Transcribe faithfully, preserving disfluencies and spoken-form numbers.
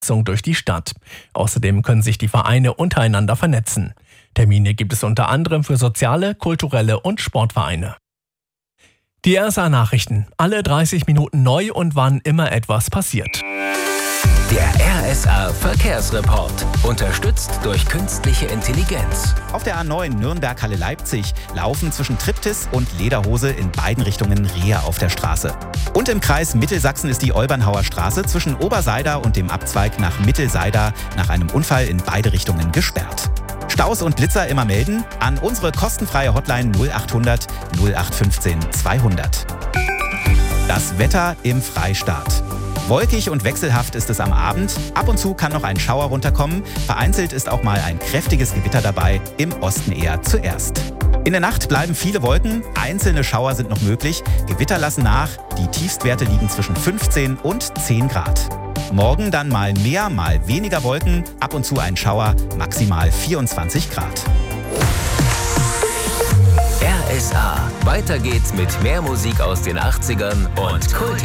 durch die Stadt. Außerdem können sich die Vereine untereinander vernetzen. Termine gibt es unter anderem für soziale, kulturelle und Sportvereine. Die R S A-Nachrichten. Alle dreißig Minuten neu und wann immer etwas passiert. Der R S A-Verkehrsreport. Unterstützt durch künstliche Intelligenz. Auf der A neun Nürnberg-Halle Leipzig laufen zwischen Triptis und Lederhose in beiden Richtungen Rehe auf der Straße. Und im Kreis Mittelsachsen ist die Olbernhauer Straße zwischen Oberseida und dem Abzweig nach Mittelseida nach einem Unfall in beide Richtungen gesperrt. Staus und Blitzer immer melden an unsere kostenfreie Hotline null achthundert null acht fünfzehn zweihundert. Das Wetter im Freistaat. Wolkig und wechselhaft ist es am Abend. Ab und zu kann noch ein Schauer runterkommen. Vereinzelt ist auch mal ein kräftiges Gewitter dabei, im Osten eher zuerst. In der Nacht bleiben viele Wolken, einzelne Schauer sind noch möglich. Gewitter lassen nach, die Tiefstwerte liegen zwischen fünfzehn und zehn Grad. Morgen dann mal mehr, mal weniger Wolken, ab und zu ein Schauer, maximal vierundzwanzig Grad. R S A. Weiter geht's mit mehr Musik aus den achtzigern und Kult.